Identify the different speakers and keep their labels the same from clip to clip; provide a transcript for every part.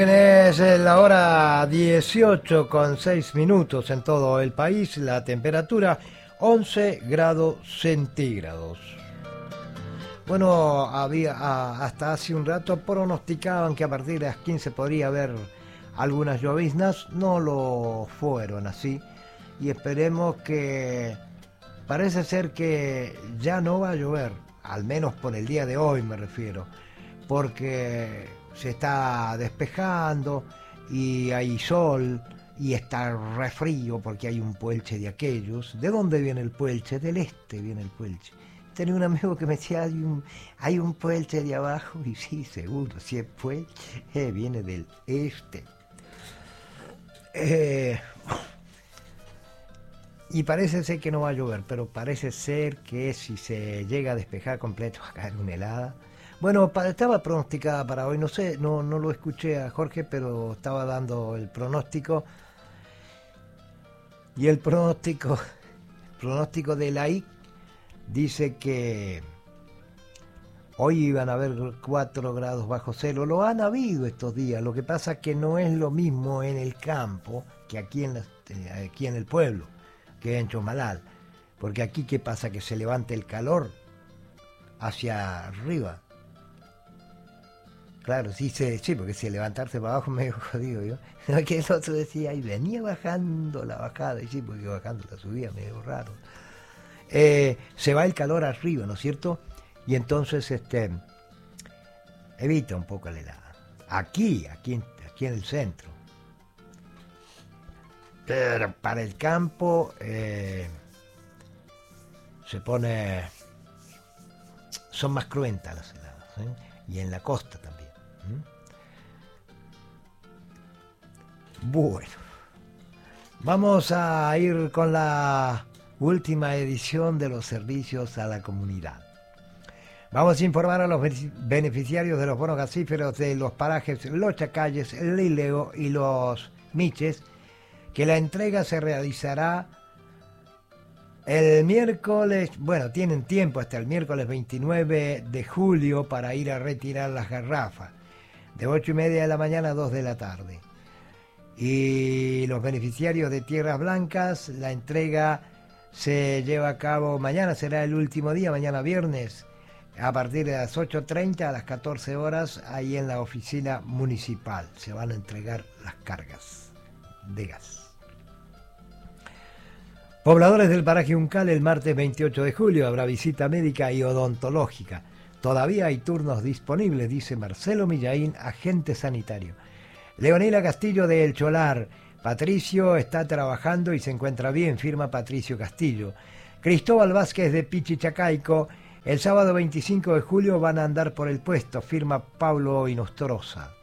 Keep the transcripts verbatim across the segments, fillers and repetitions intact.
Speaker 1: Es la hora dieciocho con seis minutos en todo el país, la temperatura once grados centígrados. Bueno, había hasta hace un rato pronosticaban que a partir de las quince podría haber algunas lloviznas, no lo fueron así y esperemos que parece ser que ya no va a llover, al menos por el día de hoy me refiero, porque se está despejando y hay sol y está re frío porque hay un puelche de aquellos. ¿De dónde viene el puelche? Del este viene el puelche. Tenía un amigo que me decía, hay un, hay un puelche de abajo, y sí, seguro, si es puelche, eh, viene del este. Eh, y parece ser que no va a llover, pero parece ser que si se llega a despejar completo va a caer una helada. Bueno, estaba pronosticada para hoy, no sé, no, no lo escuché a Jorge, pero estaba dando el pronóstico. Y el pronóstico, el pronóstico de la I dice que hoy iban a haber cuatro grados bajo cero. Lo han habido estos días, lo que pasa es que no es lo mismo en el campo que aquí en, la, aquí en el pueblo, que en Chomalal. Porque aquí, ¿qué pasa? Que se levanta el calor hacia arriba. Claro, sí, sí, sí, porque si levantarse para abajo me jodido yo. Que el otro decía, y venía bajando la bajada, y sí, porque bajando la subida, medio raro. Eh, se va el calor arriba, ¿no es cierto? Y entonces este evita un poco la helada. Aquí, aquí, aquí en el centro. Pero para el campo eh, se pone... son más cruentas las heladas, ¿eh? Y en la costa también. Bueno, vamos a ir con la última edición de los servicios a la comunidad. Vamos a informar a los beneficiarios de los bonos gasíferos de los parajes Los Chacalles, el Lileo y los Miches que la entrega se realizará el miércoles, bueno, tienen tiempo hasta el miércoles veintinueve de julio para ir a retirar las garrafas, de ocho y media de la mañana a dos de la tarde. Y los beneficiarios de Tierras Blancas, la entrega se lleva a cabo, mañana será el último día, mañana viernes, a partir de las ocho treinta a las catorce horas, ahí en la oficina municipal. Se van a entregar las cargas de gas. Pobladores del paraje Uncal, el martes veintiocho de julio habrá visita médica y odontológica. Todavía hay turnos disponibles, dice Marcelo Millaín, agente sanitario. Leonela Castillo de El Cholar. Patricio está trabajando y se encuentra bien, firma Patricio Castillo. Cristóbal Vázquez de Pichichacaico. El sábado veinticinco de julio van a andar por el puesto, firma Pablo Inostroza.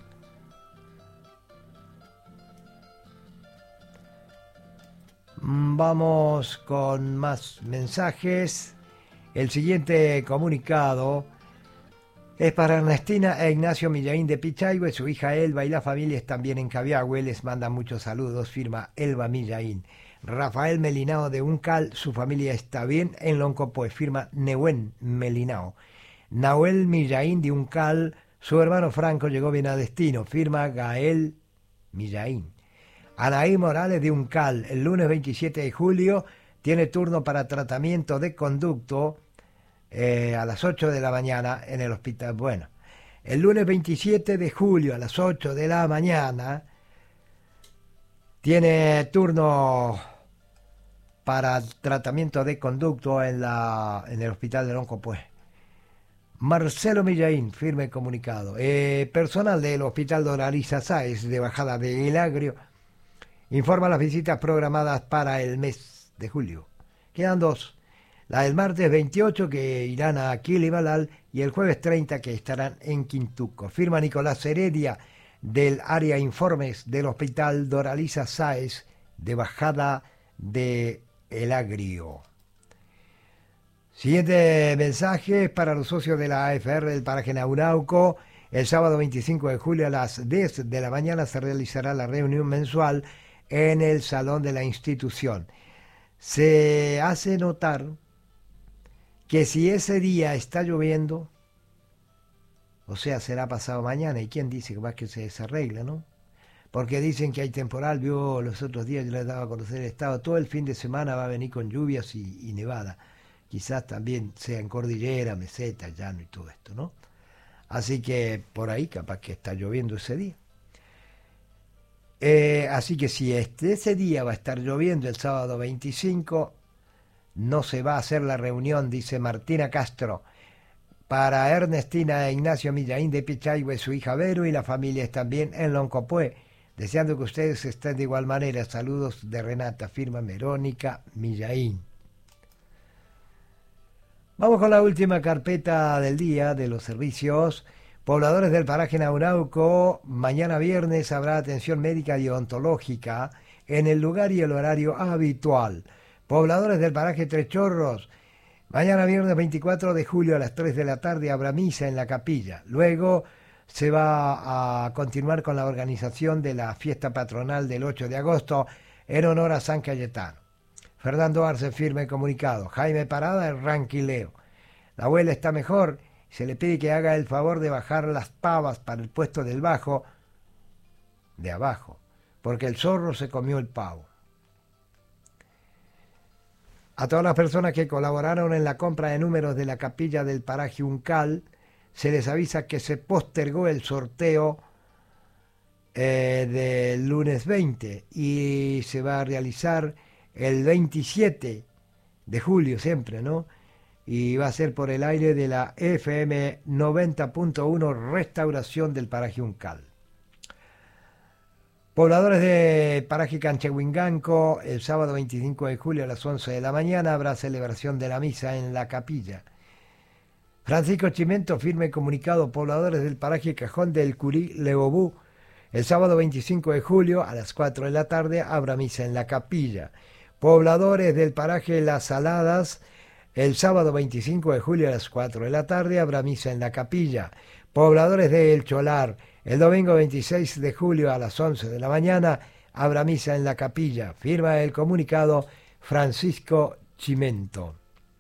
Speaker 1: Vamos con más mensajes. El siguiente comunicado es para Ernestina e Ignacio Millaín de Pichaigue, su hija Elba y la familia están bien en Cabiagüe, les mandan muchos saludos, firma Elba Millaín. Rafael Melinao de Uncal, su familia está bien en Loncopoe, firma Nehuen Melinao. Nahuel Millaín de Uncal, su hermano Franco llegó bien a destino, firma Gael Millaín. Anaí Morales de Uncal, el lunes veintisiete de julio, tiene turno para tratamiento de conducto eh, a las ocho de la mañana en el hospital. Bueno, el lunes veintisiete de julio a las ocho de la mañana tiene turno para tratamiento de conducto en, la, en el hospital de Loncopué. Marcelo Millaín, firme comunicado. Eh, personal del hospital Doraliza Sáez de Bajada de El Agrio informa las visitas programadas para el mes de julio. Quedan dos. La del martes veintiocho que irán a Quilibalal y el jueves treinta que estarán en Quintuco. Firma Nicolás Heredia del área informes del Hospital Doraliza Sáez de Bajada de El Agrio. Siguiente mensaje es para los socios de la A F R del paraje Naunauco. El sábado veinticinco de julio a las diez de la mañana se realizará la reunión mensual en el salón de la institución. Se hace notar que si ese día está lloviendo, O sea, será pasado mañana. ¿Y quién dice que más que se desarregla, no? Porque dicen que hay temporal. Vio los otros días, yo les daba a conocer el estado. Todo el fin de semana va a venir con lluvias y, y nevada. Quizás también sea en cordillera, meseta, llano y todo esto, ¿no? Así que por ahí capaz que está lloviendo ese día. Eh, así que si este, ese día va a estar lloviendo el sábado veinticinco, no se va a hacer la reunión, dice Martina Castro. Para Ernestina e Ignacio Millaín de Pichahue, su hija Vero y la familia están bien en Loncopué. Deseando que ustedes estén de igual manera. Saludos de Renata, firma Verónica Millaín. Vamos con la última carpeta del día de los servicios. Pobladores del paraje Naunauco, mañana viernes habrá atención médica y odontológica en el lugar y el horario habitual. Pobladores del paraje Tres Chorros, mañana viernes veinticuatro de julio a las tres de la tarde habrá misa en la capilla. Luego se va a continuar con la organización de la fiesta patronal del ocho de agosto en honor a San Cayetano. Fernando Arce firma el comunicado. Jaime Parada, el ranquileo. La abuela está mejor. Se le pide que haga el favor de bajar las pavas para el puesto del bajo, de abajo, porque el zorro se comió el pavo. A todas las personas que colaboraron en la compra de números de la capilla del paraje Uncal, se les avisa que se postergó el sorteo eh, del lunes veinte y se va a realizar el veintisiete de julio siempre, ¿no? Y va a ser por el aire de la F M noventa punto uno Restauración del paraje Uncal. Pobladores de paraje Canchehuinganco, el sábado veinticinco de julio a las once de la mañana habrá celebración de la misa en la capilla. Francisco Chimento firme comunicado. Pobladores del paraje Cajón del Curí Leobú, el sábado veinticinco de julio a las cuatro de la tarde habrá misa en la capilla. Pobladores del paraje Las Saladas, el sábado veinticinco de julio a las cuatro de la tarde habrá misa en la capilla. Pobladores de El Cholar, el domingo veintiséis de julio a las once de la mañana habrá misa en la capilla. Firma el comunicado Francisco Chimento.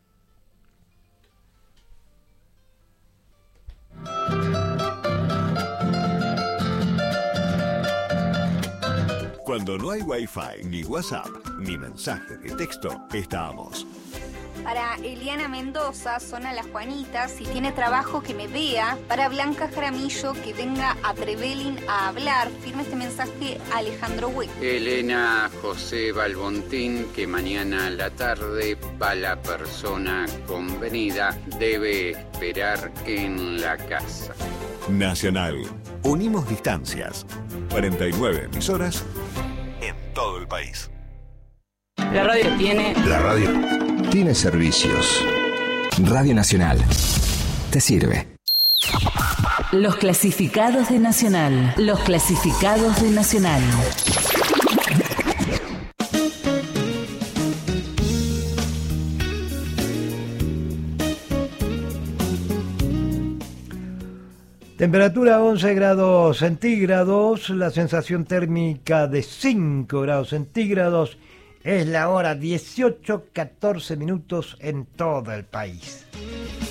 Speaker 2: Cuando no hay Wi-Fi, ni WhatsApp, ni mensaje de texto, estamos.
Speaker 3: Para Eliana Mendoza, zona Las Juanitas, si tiene trabajo que me vea. Para Blanca Jaramillo, que venga a Trevelin a hablar. Firme este mensaje Alejandro Wick.
Speaker 4: Elena José Balbontín, que mañana a la tarde va la persona convenida, debe esperar en la casa.
Speaker 2: Nacional. Unimos distancias. cuarenta y nueve emisoras en todo el país.
Speaker 5: La radio tiene...
Speaker 6: La radio tiene servicios. Radio Nacional. Te sirve.
Speaker 7: Los clasificados de Nacional. Los clasificados de Nacional.
Speaker 1: Temperatura once grados centígrados, la sensación térmica de cinco grados centígrados. Es la hora dieciocho catorce minutos en todo el país.